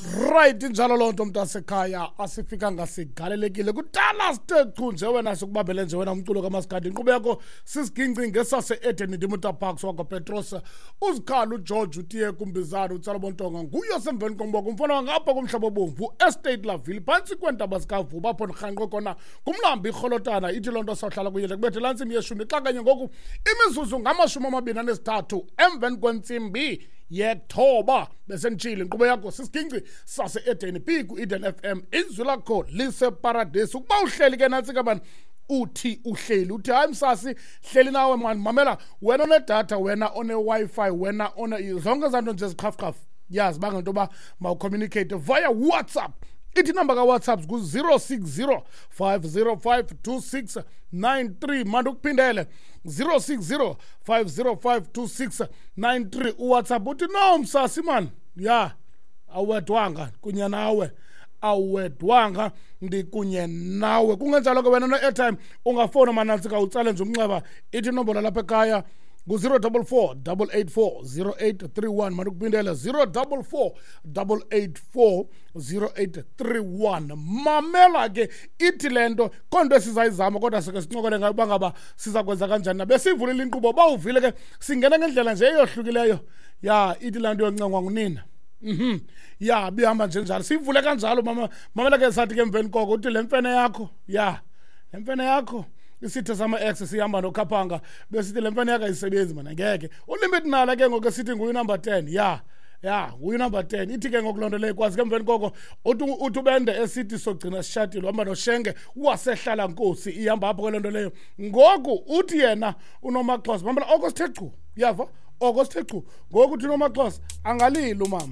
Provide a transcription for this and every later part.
Right njalo lonto mntasekhaya asifika ngasigalelekile kudala sithethu nje wena sokubambele nje wena umculo kaMaskandi inqubeko sisiginci ngesase Eden Dimuta Parks wakwa Petros uzikhala uGeorge utiye kumbizana uTsalabontonga nguyo semveni komboko umfana ngapha kumhlaba bomvu estate Laville phansi kwentaba sikavu bapho nirhanqwe kona kumlambi iRholotana ithi lonto sahlala kuyele kubethe lantsimbi yeshumi xa kanye ngoku imizuzu ngama-23 emveni kwentsimbi yethoba besenitshile inkqubo yakho sisiginci sase Eden P ku Eden FM izwi lakho lise paradise ukuba uhleli ke nantsi kabani uthi uhleli uthi hayi msasi hleli nawe man mamela wena onedatha wena one-Wi-Fi wena zonke zanto nje zikhafukhafu yazi banga into ba mawucommunicate via WhatsApp ithi number ka WhatsApp ku 060 505 2693 manje ukuphindele 060 505 2693 uWhatsApp uthi no msasi man ya awedwanga kunye nawe awedwanga ndikunye nawe kungenjalo ke wena no airtime ungafona manansi ka utsale nje umnxeba ithi inombolo lapha ekhaya ku-044 884 0831 manje ukuphindela 044 884 0831 mamela ke ithi lento konto esizayizama kodwa sike sincokole ngayo bangaba siza kwenza kanjani besivulile inkqubo bawuvile ke singena ngendlela nje eyohlukileyo ya ithi lanto yoncengwa ngunina ya bihamba nje njalo sivule kanjalo mamela ke sathi ke emveni koko uthi lemfene yakho ya lemfene yakho isithe sama-ex sihamba nokhaphanga besithi lemfene yakho ayisebenzi mana ngeke ulimit nala ke ngoku sithi nguyu number 10 ya nguyu number 10 ithi ke ngoku lonto leyo kwazi ke emveni koko uthi ubende esithi sogcina sishadile hamba noshenge wasehlala nkosi ihamba apho ke lonto leyo ngoku uthi yena unomaxhosa mamela oko sithe chu yava oko sithe chu ngoku uthi unomaxhosa angalili umama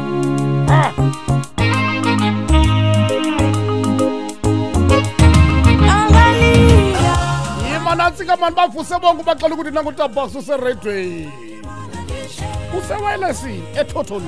manansi kamani bavuse bonke baxela ukuthi nangu Tabox useredweni usewayelesini ethotholweni